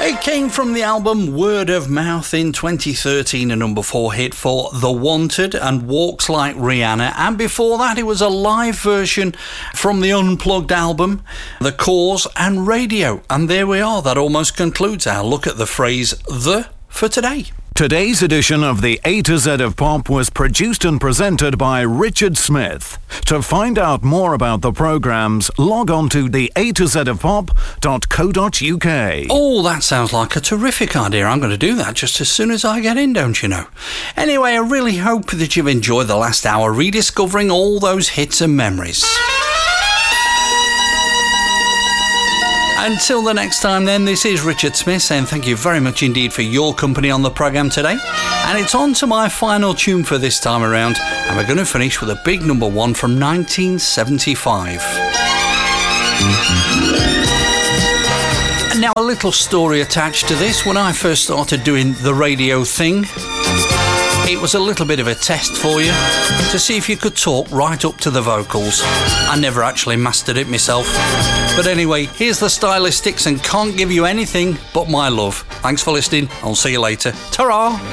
It came from the album Word of Mouth in 2013, a number 4 hit for The Wanted and Walks Like Rihanna. And before that, it was a live version from the Unplugged album, The Cause and Radio. And there we are. That almost concludes our look at the phrase "the" for today. Today's edition of the A to Z of Pop was produced and presented by Richard Smith. To find out more about the programmes, log on to the atozofpop.co.uk. Oh, that sounds like a terrific idea. I'm going to do that just as soon as I get in, don't you know? Anyway, I really hope that you've enjoyed the last hour rediscovering all those hits and memories. Until the next time then, this is Richard Smith saying thank you very much indeed for your company on the programme today. And it's on to my final tune for this time around, and we're going to finish with a big number 1 from 1975. And now a little story attached to this. When I first started doing the radio thing, it was a little bit of a test for you to see if you could talk right up to the vocals. I never actually mastered it myself. But anyway, here's the Stylistics and Can't Give You Anything But My Love. Thanks for listening. I'll see you later. Ta-ra!